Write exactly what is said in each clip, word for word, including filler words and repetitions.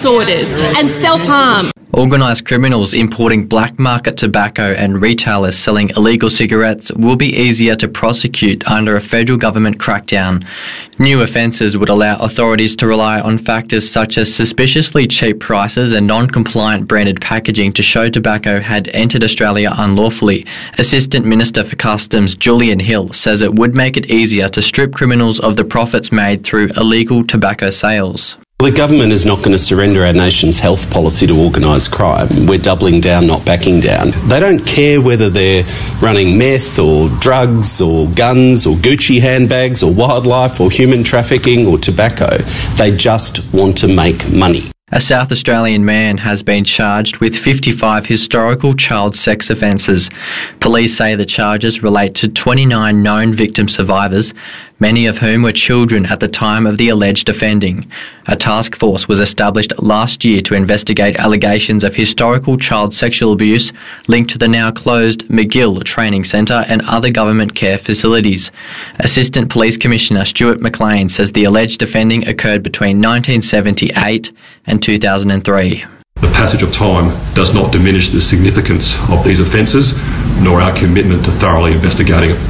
disorders and self-harm. Organised criminals importing black market tobacco and retailers selling illegal cigarettes will be easier to prosecute under a federal government crackdown. New offences would allow authorities to rely on factors such as suspiciously cheap prices and non-compliant branded packaging to show tobacco had entered Australia unlawfully. Assistant Minister for Customs Julian Hill says it would make it easier to strip criminals of the profits made through illegal tobacco sales. The government is not going to surrender our nation's health policy to organised crime. We're doubling down, not backing down. They don't care whether they're running meth or drugs or guns or Gucci handbags or wildlife or human trafficking or tobacco. They just want to make money. A South Australian man has been charged with fifty-five historical child sex offences. Police say the charges relate to twenty-nine known victim survivors, many of whom were children at the time of the alleged offending. A task force was established last year to investigate allegations of historical child sexual abuse linked to the now closed McGill Training Centre and other government care facilities. Assistant Police Commissioner Stuart McLean says the alleged offending occurred between nineteen seventy-eight and two thousand three. The passage of time does not diminish the significance of these offences, nor our commitment to thoroughly investigating it.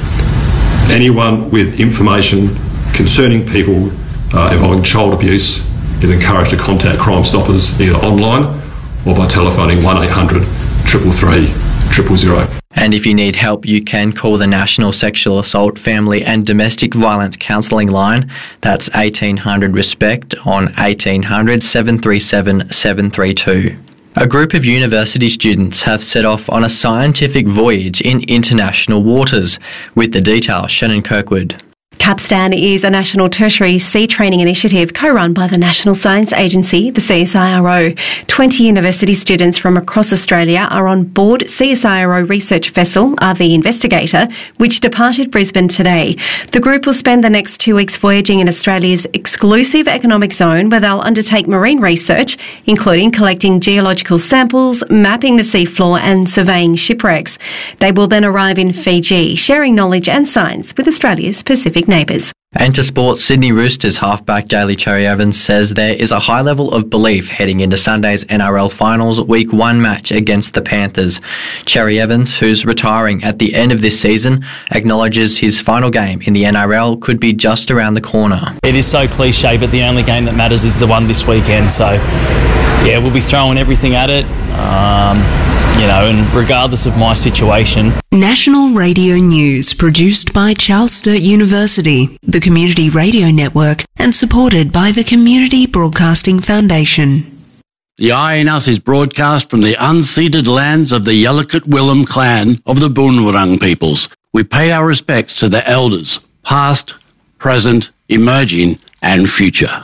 Anyone with information concerning people uh, involving child abuse is encouraged to contact Crime Stoppers either online or by telephoning one eight hundred, three three three, zero zero. And if you need help, you can call the National Sexual Assault, Family and Domestic Violence Counselling line. That's eighteen hundred RESPECT on eighteen hundred, seven three seven, seven three two. A group of university students have set off on a scientific voyage in international waters. With the details, Shannon Kirkwood. Capstan is a national tertiary sea training initiative co-run by the National Science Agency, the C S I R O. twenty university students from across Australia are on board C S I R O research vessel R V Investigator, which departed Brisbane today. The group will spend the next two weeks voyaging in Australia's exclusive economic zone, where they'll undertake marine research, including collecting geological samples, mapping the seafloor and surveying shipwrecks. They will then arrive in Fiji, sharing knowledge and science with Australia's Pacific neighbours. And to sport, Sydney Roosters halfback Daly Cherry Evans says there is a high level of belief heading into Sunday's N R L Finals Week one match against the Panthers. Cherry Evans, who's retiring at the end of this season, acknowledges his final game in the N R L could be just around the corner. It is so cliche, but the only game that matters is the one this weekend. So, yeah, we'll be throwing everything at it. Um, You know, and regardless of my situation. National Radio News, produced by Charles Sturt University, the Community Radio Network, and supported by the Community Broadcasting Foundation. The Eye in Us is broadcast from the unceded lands of the Yalukit Willem clan of the Boonwurrung peoples. We pay our respects to the elders, past, present, emerging, and future.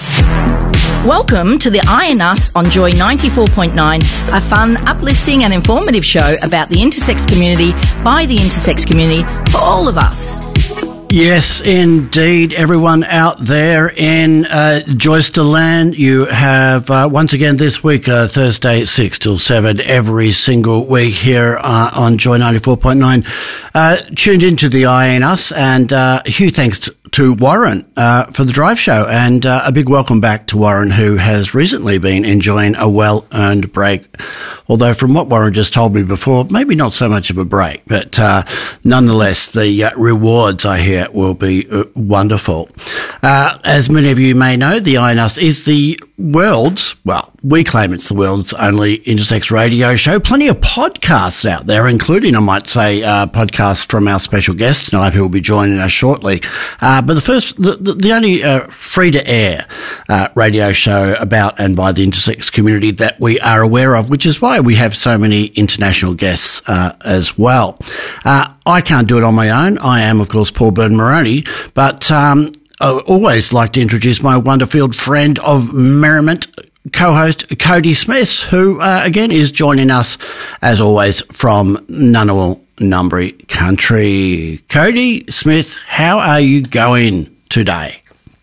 Welcome to the Eye in Us on Joy ninety-four point nine, a fun, uplifting and informative show about the intersex community by the intersex community for all of us. Yes, indeed, everyone out there in uh, Joyster Land, you have uh, once again this week, uh, Thursday, six till seven, every single week here uh, on Joy ninety-four point nine, uh, tuned into the Eye in Us, and uh, huge thanks to to Warren uh, for the drive show, and uh, a big welcome back to Warren, who has recently been enjoying a well-earned break. Although from what Warren just told me before, maybe not so much of a break, but uh, nonetheless, the uh, rewards, I hear, will be uh, wonderful. Uh, as many of you may know, the Eye in Us is the world's, well, we claim it's the world's only intersex radio show. Plenty of podcasts out there, including, I might say, uh, podcasts from our special guest tonight, who will be joining us shortly. Uh, but the first, the, the only uh, free-to-air uh, radio show about and by the intersex community that we are aware of, which is why we have so many international guests uh, as well. Uh, I can't do it on my own. I am, of course, Paul Byrne-Moroney, but um, I always like to introduce my wonderful friend of merriment, co-host Cody Smith, who, uh, again, is joining us, as always, from Ngunnawal Ngambri country. Cody Smith, how are you going today?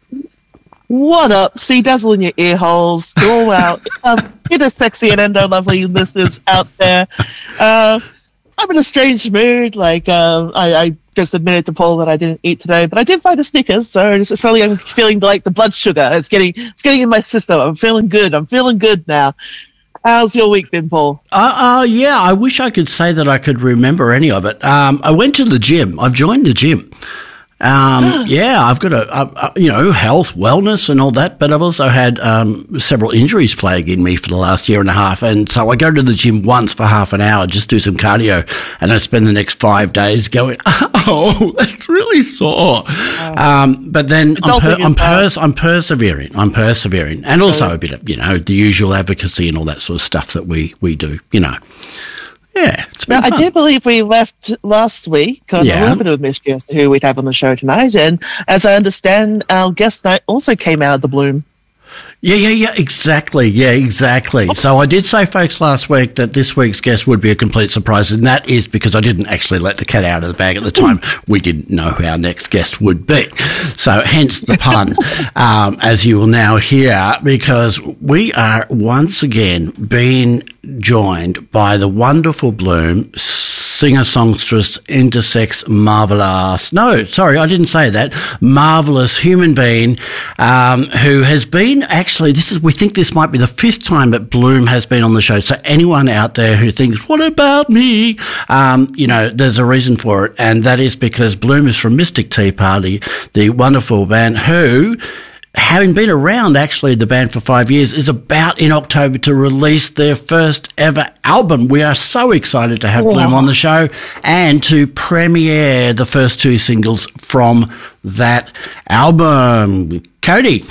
What up? See dazzle in your ear holes. Go out. um, it is sexy and endo lovely listeners out there. Uh, I'm in a strange mood. Like, uh, I, I just admitted to Paul that I didn't eat today, but I did find a Snickers, so suddenly I'm feeling like the blood sugar. It's getting it's getting in my system. I'm feeling good. I'm feeling good now. How's your week been, Paul? Uh, uh, yeah, I wish I could say that I could remember any of it. Um, I went to the gym. I've joined the gym. Um, yeah, I've got a, a, a, you know, health, wellness and all that, but I've also had um, several injuries plaguing me for the last year and a half. And so I go to the gym once for half an hour, just do some cardio, and I spend the next five days going, oh, that's really sore. Um, but then I'm, per- I'm, pers- I'm persevering. I'm persevering. And also a bit of, you know, the usual advocacy and all that sort of stuff that we, we do, you know. Yeah, it's been now, fun. I do believe we left last week on Yeah. a little bit of a mystery as to who we'd have on the show tonight. And as I understand, our guest night also came out of the bloom. Yeah, yeah, yeah, exactly. Yeah, exactly. So I did say, folks, last week that this week's guest would be a complete surprise, and that is because I didn't actually let the cat out of the bag at the time. We didn't know who our next guest would be. So hence the pun, um, as you will now hear, because we are once again being joined by the wonderful Bloom, singer-songstress, intersex, marvellous, no, sorry, I didn't say that, marvellous human being um, who has been, actually, this is, we think this might be the fifth time that Bloom has been on the show. So anyone out there who thinks, what about me? Um, you know, there's a reason for it, and that is because Bloom is from Mystic Tea Party, the wonderful band who, having been around actually the band for five years, is about in October to release their first ever album. We are so excited to have Wow. Bloom on the show and to premiere the first two singles from that album. Cody.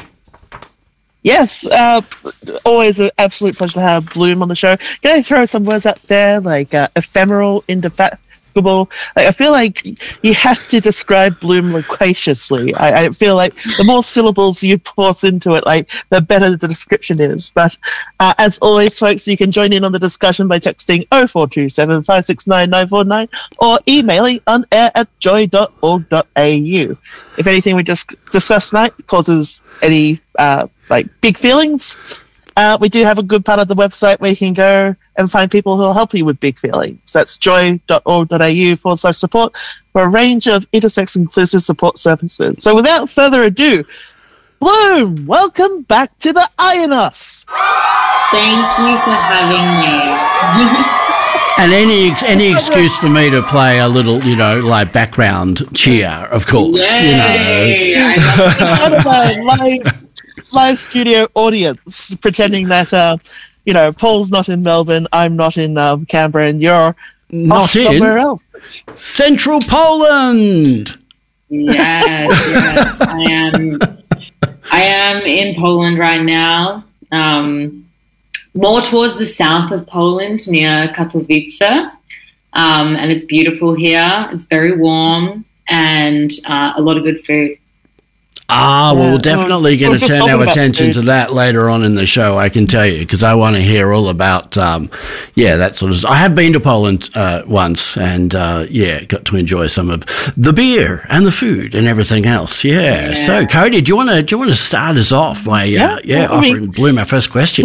Yes, uh, always an absolute pleasure to have Bloom on the show. Can I throw some words out there like uh, ephemeral, indefatigable? Like, I feel like you have to describe Bloom loquaciously. I, I feel like the more syllables you force into it, like the better the description is. But uh, as always, folks, you can join in on the discussion by texting oh four two seven, five six nine, nine four nine or emailing on air at joy dot org dot a u. If anything we just discussed tonight causes any uh, like big feelings, uh, we do have a good part of the website where you can go and find people who will help you with big feelings. That's joy dot org dot a u forward slash support for a range of intersex inclusive support services. So without further ado, Bloom, welcome back to the Iron Us. Thank you for having me. And any any excuse for me to play a little, you know, like background cheer, of course. Yay! You know. Out of a live, live studio audience, pretending that, uh, you know, Paul's not in Melbourne, I'm not in um, Canberra, and you're Not off in somewhere else. Central Poland. Yes, yes, I am. I am in Poland right now. Um, more towards the south of Poland, near Katowice, um, and it's beautiful here. It's very warm and uh, a lot of good food. Ah, well, Yeah, we're definitely we're going to just turn talking our about attention food. to that later on in the show, I can tell you, because I want to hear all about, um, yeah, that sort of. I have been to Poland uh, once, and uh, yeah, got to enjoy some of the beer and the food and everything else. Yeah. Yeah. So, Cody, do you want to do you want to start us off by uh, Yeah, yeah, I mean- offering Bloom our first question?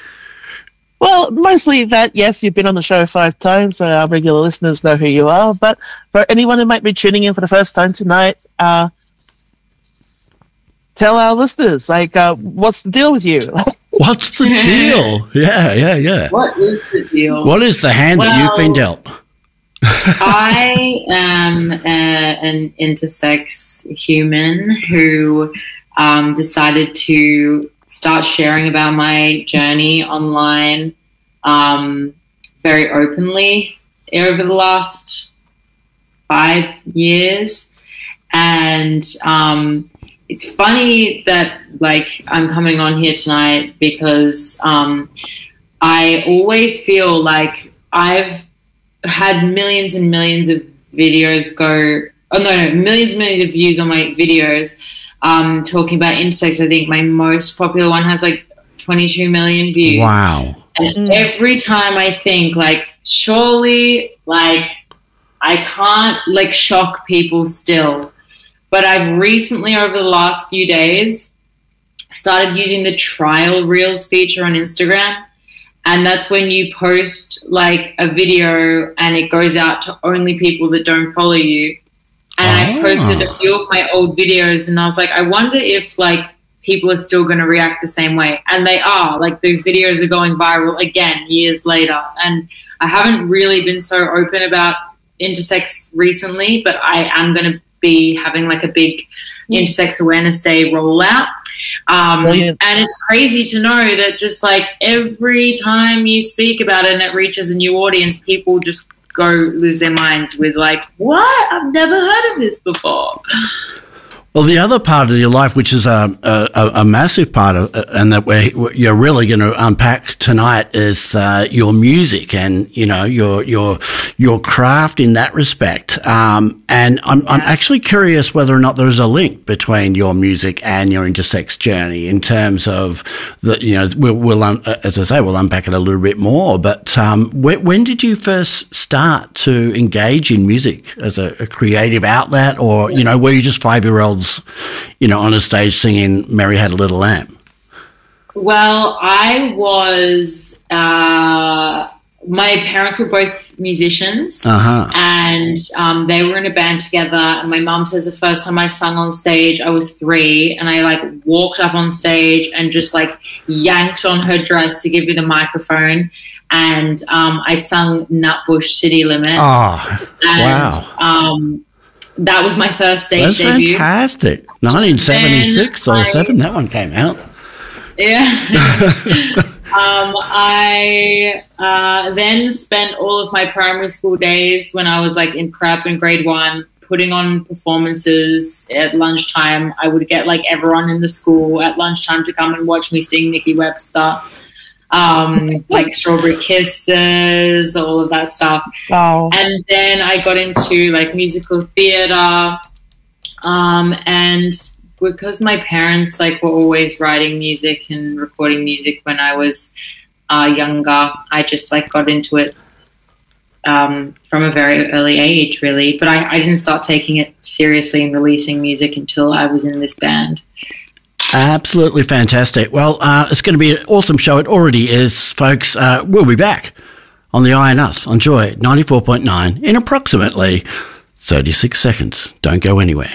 Well, mostly that, yes, you've been on the show five times, so our regular listeners know who you are. But for anyone who might be tuning in for the first time tonight, uh, tell our listeners, like, uh, what's the deal with you? What's the deal? Yeah, yeah, yeah. What is the deal? What is the hand that you've been Well- dealt? I am a, an intersex human who um, decided to start sharing about my journey online um, very openly over the last five years. And um, it's funny that, like, I'm coming on here tonight because um, I always feel like I've had millions and millions of videos go, oh no, no, millions and millions of views on my videos um, talking about intersex. I think my most popular one has like twenty-two million views. Wow. And every time I think, like, surely, like, I can't, like, shock people still. But I've recently, over the last few days, started using the trial reels feature on Instagram. And that's when you post, like, a video and it goes out to only people that don't follow you. And Oh. I posted a few of my old videos, and I was like, I wonder if like people are still going to react the same way. And they are. Like, those videos are going viral again years later. And I haven't really been so open about intersex recently, but I am going to be having like a big Intersex Awareness Day rollout. Um, and it's crazy to know that just like every time you speak about it and it reaches a new audience, people just go lose their minds with like, what? I've never heard of this before. Well, the other part of your life, which is a, a, a massive part of, and that we're, you're really going to unpack tonight, is uh, your music and you know your your your craft in that respect. Um, and I'm I'm actually curious whether or not there is a link between your music and your intersex journey in terms of the you know we'll, we'll un, as I say we'll unpack it a little bit more. But um, when, when did you first start to engage in music as a, a creative outlet, or you know were you just five year old? You know, on a stage singing Mary Had a Little Lamb? Well, I was, uh, my parents were both musicians, uh-huh. and um, they were in a band together. And my mum says the first time I sung on stage, I was three, and I like walked up on stage and just like yanked on her dress to give me the microphone. And um, I sung Nutbush City Limits. Oh, and, wow. Um, That was my first stage That's debut. fantastic. nineteen seventy-six or seven, that one came out. Yeah. um, I uh, then spent all of my primary school days when I was like in prep in grade one, putting on performances at lunchtime. I would get like everyone in the school at lunchtime to come and watch me sing Nikki Webster. Um, like Strawberry Kisses, all of that stuff. Wow. And then I got into like musical theater, um, and because my parents like were always writing music and recording music when I was uh, younger, I just like got into it um, from a very early age, really. But I, I didn't start taking it seriously and releasing music until I was in this band. Absolutely fantastic. Well, uh, it's going to be an awesome show. It already is, folks. Uh, we'll be back on the I and Us on Joy ninety-four point nine in approximately thirty-six seconds. Don't go anywhere.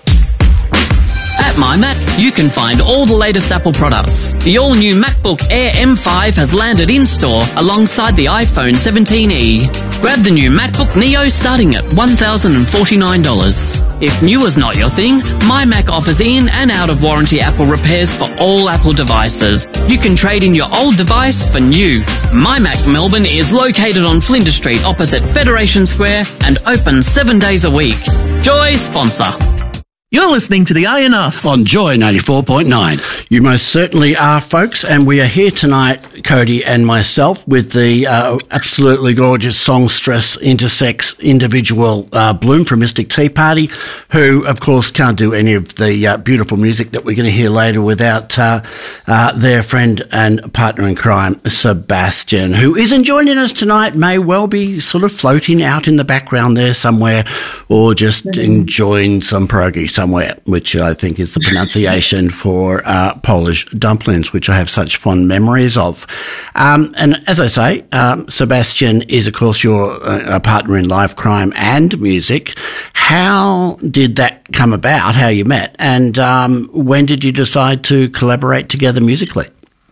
At MyMac, you can find all the latest Apple products. The all-new MacBook Air M five has landed in-store alongside the iPhone seventeen E. Grab the new MacBook Neo starting at one thousand forty-nine dollars. If new is not your thing, MyMac offers in and out-of-warranty Apple repairs for all Apple devices. You can trade in your old device for new. MyMac Melbourne is located on Flinders Street opposite Federation Square and open seven days a week. Joy sponsor. You're listening to the I and Us on Joy ninety-four point nine. You most certainly are, folks, and we are here tonight, Cody and myself, with the uh, absolutely gorgeous songstress, intersex individual uh, Bloom from Mystic Tea Party, who, of course, can't do any of the uh, beautiful music that we're going to hear later without uh, uh, their friend and partner in crime, Sebastian, who isn't joining us tonight, may well be sort of floating out in the background there somewhere, or just mm-hmm. enjoying some pierogi somewhere, which I think is the pronunciation for uh, Polish dumplings, which I have such fond memories of. Um, and as I say, um, Sebastian is, of course, your uh, partner in life, crime and music. How did that come about, how you met, and um, when did you decide to collaborate together musically?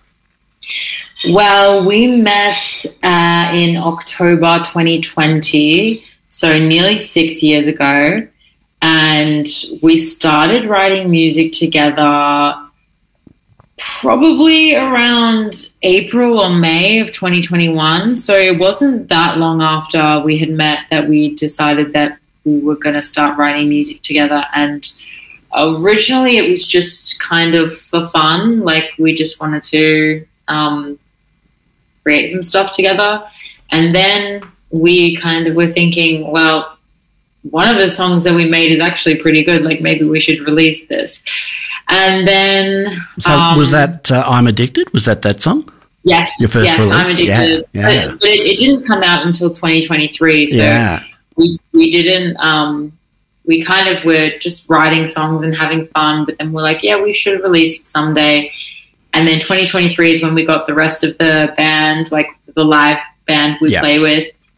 Well, we met uh, in October twenty twenty, so nearly six years ago. And we started writing music together probably around April or May of twenty twenty-one. So it wasn't that long after we had met that we decided that we were going to start writing music together. And originally it was just kind of for fun. Like we just wanted to um, create some stuff together. And then we kind of were thinking, well, one of the songs that we made is actually pretty good. Like maybe we should release this. And then... So um, was that uh, I'm Addicted? Was that that song? Yes, Your first yes, release? I'm Addicted. Yeah, yeah. But, but it, it didn't come out until twenty twenty-three. So yeah. we, we didn't... Um, we kind of were just writing songs and having fun. But then we're like, yeah, we should release it someday. And then twenty twenty-three is when we got the rest of the band, like the live band we yeah. play with.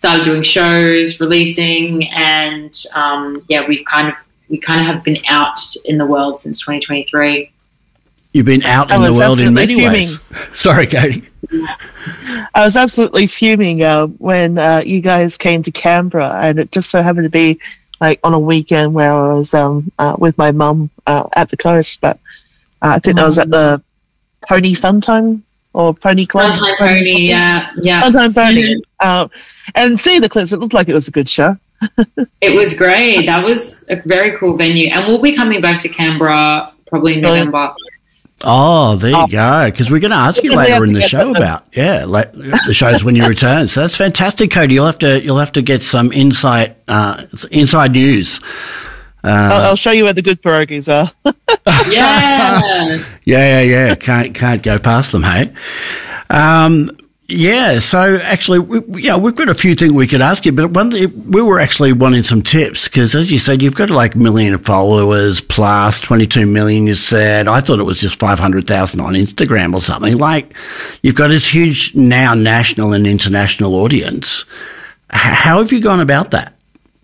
started doing shows, releasing, and um, yeah, we've kind of we kind of have been out in the world since twenty twenty-three. You've been out I in the was world in absolutely many ways. Sorry, Katie. I was absolutely fuming uh, when uh, you guys came to Canberra, and it just so happened to be like on a weekend where I was um, uh, with my mum uh, at the coast. But uh, I think that was at the Pony Fun Time or Pony Club. Funtime Pony, yeah, yeah. Funtime Pony. uh, and seeing the clips, it looked like it was a good show. It was great. That was a very cool venue, and we'll be coming back to Canberra probably in November. Oh, there you go. Because we're going to ask you Because we later have in to the get show them. about yeah, like the shows when you return. So that's fantastic, Cody. You'll have to you'll have to get some insight, uh, inside news. Uh, I'll, I'll show you where the good pierogies are. Yeah, yeah, yeah, yeah. Can't can't go past them. Hey. Um, Yeah, so actually, we, we- yeah, we've got a few things we could ask you, but one thing, we were actually wanting some tips because, as you said, you've got like a million followers plus twenty-two million. You said I thought it was just five hundred thousand on Instagram or something. Like, you've got this huge now national and international audience. H- how have you gone about that?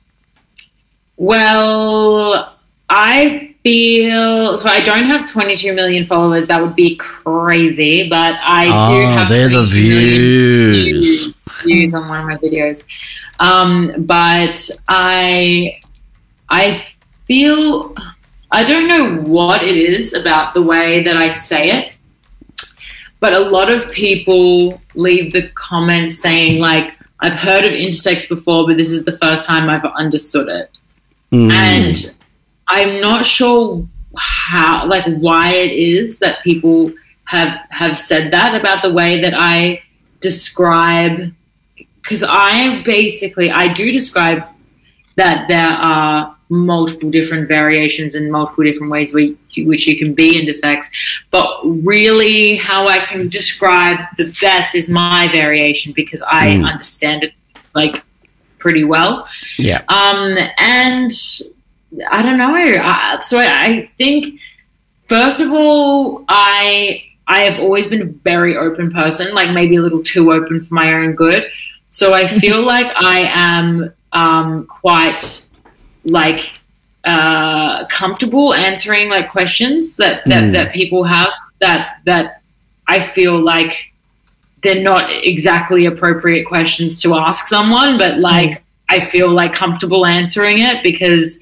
well, I feel so. I don't have twenty-two million followers. That would be crazy, but I do Oh, have they're the twenty-two million views. views, views on one of my videos. Um, but I, I feel I don't know what it is about the way that I say it, but a lot of people leave the comments saying like, "I've heard of intersex before, but this is the first time I've understood it." Mm. And I'm not sure how, like, why it is that people have have said that about the way that I describe, because I basically I do describe that there are multiple different variations and multiple different ways we, which you can be intersex, but really how I can describe the best is my variation because I Mm. understand it like pretty well. Yeah. Um, and I don't know. I, so I, I think, first of all, I I have always been a very open person, like maybe a little too open for my own good. So I feel like I am um, quite like uh, comfortable answering like questions that that, Mm. that people have that that I feel like they're not exactly appropriate questions to ask someone, but like I feel like comfortable answering it because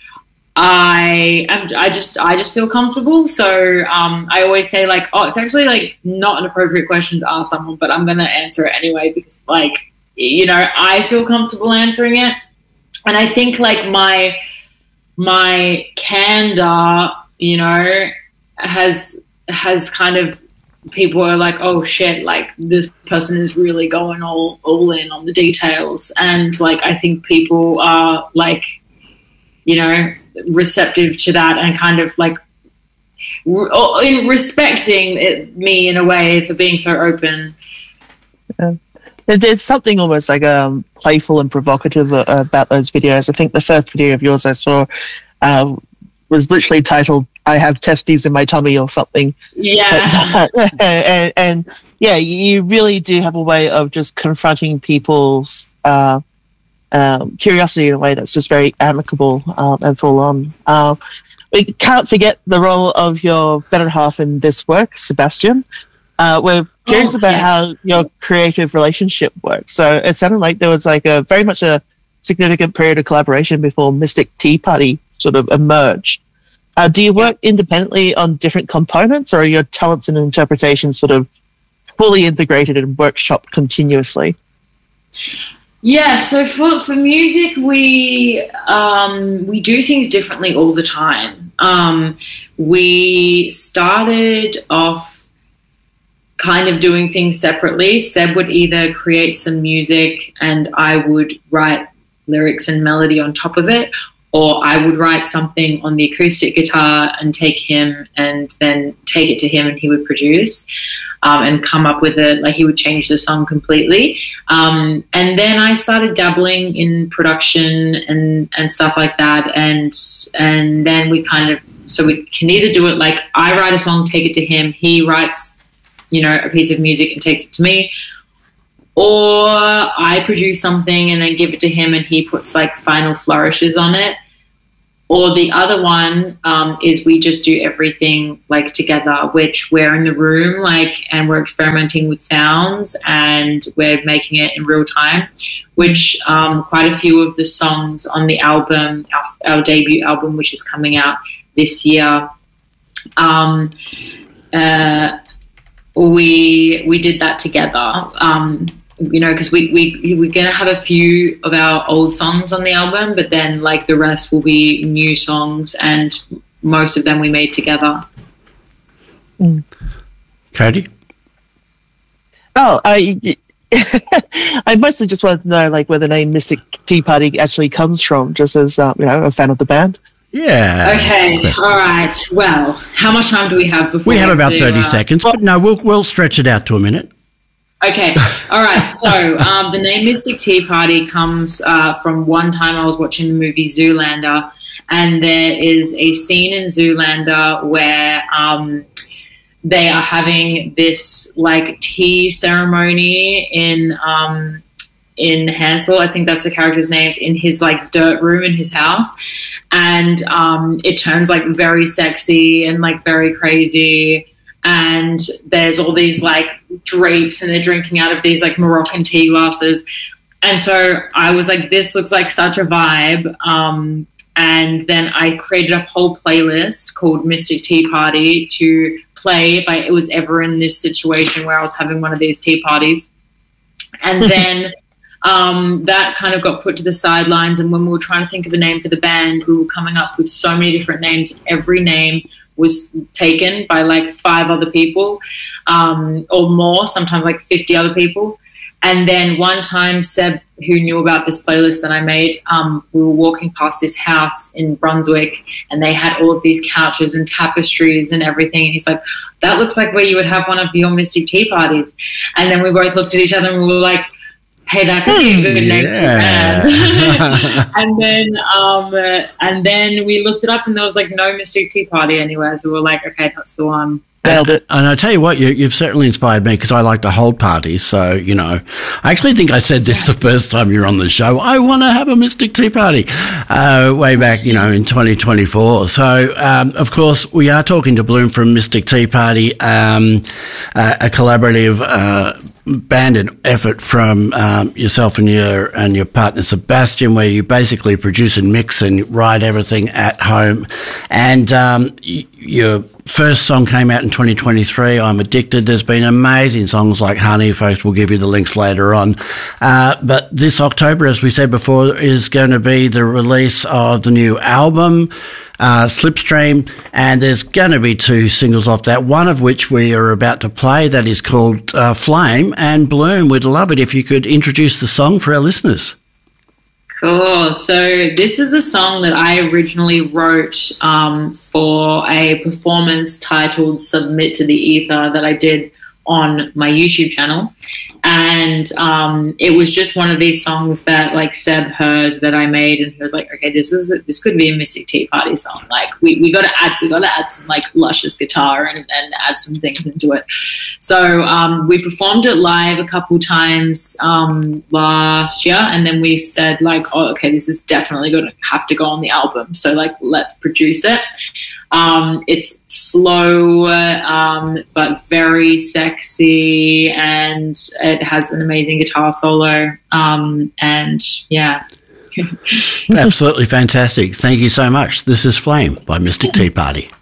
I am, I just I just feel comfortable. So um, I always say like, oh, it's actually like not an appropriate question to ask someone, but I'm gonna answer it anyway because like, you know, I feel comfortable answering it. And I think like my my candor, you know, has has kind of, people are like, oh shit, like this person is really going all all in on the details, and like I think people are like, you know, receptive to that and kind of like re- in respecting it, me in a way for being so open. Yeah. There- There's something almost like um, playful and provocative uh, about those videos. I think the first video of yours I saw uh, was literally titled "I have testes in my tummy" or something. Yeah. and, and yeah, you really do have a way of just confronting people's uh, um, curiosity in a way that's just very amicable um, and full on. Uh, we can't forget the role of your better half in this work, Sebastian. Uh, we're curious Oh, about yeah. how your creative relationship works. So it sounded like there was like a very much a significant period of collaboration before Mystic Tea Party sort of emerged. Uh, do you work independently on different components, or are your talents and interpretation sort of fully integrated and workshopped continuously? Yeah, so for for music, we um, we do things differently all the time. Um, we started off kind of doing things separately. Seb would either create some music and I would write lyrics and melody on top of it, or I would write something on the acoustic guitar and take him and then take it to him and he would produce um, and come up with it. Like he would change the song completely. Um, and then I started dabbling in production and, and stuff like that. And, and then we kind of, so we can either do it like I write a song, take it to him, he writes, you know, a piece of music and takes it to me. or I produce something and then give it to him and he puts like final flourishes on it. Or the other one um, is we just do everything like together, which we're in the room like and we're experimenting with sounds and we're making it in real time, which um, quite a few of the songs on the album, our, our debut album, which is coming out this year, um, uh, we we did that together. Um, you know, because we, we, we're going to have a few of our old songs on the album, but then, like, the rest will be new songs, and most of them we made together. Mm. Cody? Oh, I... I mostly just wanted to know, like, where the name Mystic Tea Party actually comes from, just as, um, you know, a fan of the band. Yeah. Okay, all right. Well, how much time do we have before we have about do, thirty uh, seconds, but no, we'll we'll stretch it out to a minute. Okay, all right. So um, the name Mystic Tea Party comes uh, from one time I was watching the movie Zoolander, and there is a scene in Zoolander where um, they are having this like tea ceremony in um, in Hansel. I think that's the character's name, in his like dirt room in his house, and um, it turns like very sexy and like very crazy. And there's all these like drapes and they're drinking out of these like Moroccan tea glasses. And so I was like, this looks like such a vibe. Um, and then I created a whole playlist called Mystic Tea Party to play if I was ever in this situation where I was having one of these tea parties. And then um, that kind of got put to the sidelines. And when we were trying to think of a name for the band, we were coming up with so many different names. Every name was taken by like five other people um, or more, sometimes like fifty other people. And then one time Seb, who knew about this playlist that I made, um, we were walking past this house in Brunswick and they had all of these couches and tapestries and everything. And he's like, that looks like where you would have one of your Mystic Tea Parties. And then we both looked at each other and we were like, hey, that could be a good name for the band. and then um, uh, and then we looked it up and there was like no Mystic Tea Party anywhere. So we were like, okay, that's the one. Nailed it. And I tell you what, you, you've certainly inspired me because I like to hold parties. So, you know, I actually think I said this the first time you were on the show. I want to have a Mystic Tea Party uh, way back, you know, in twenty twenty-four. So, um, of course, we are talking to Bloom from Mystic Tea Party, um, uh, a collaborative uh, band and effort from um, yourself and your and your partner Sebastian, where you basically produce and mix and write everything at home. And um, y- your first song came out in twenty twenty-three, I'm Addicted. There's been amazing songs like Honey. Folks, we'll give you the links later on. Uh, but this October, as we said before, is going to be the release of the new album, Uh, Slipstream, and there's going to be two singles off that, one of which we are about to play, that is called uh, Flame. And Bloom, we'd love it if you could introduce the song for our listeners. Cool. So this is a song that I originally wrote um, for a performance titled Submit to the Ether that I did on my YouTube channel. And um, it was just one of these songs that like Seb heard that I made, and he was like, okay, this is this could be a Mystic Tea Party song. Like we, we got to add we got to add some like luscious guitar and, and add some things into it. So um, we performed it live a couple times um, last year, and then we said like, oh, okay, this is definitely going to have to go on the album. So like, let's produce it. Um, it's slow, um, but very sexy, and it has an amazing guitar solo. Um, and yeah. Absolutely fantastic. Thank you so much. This is Flame by Mystic Tea Party.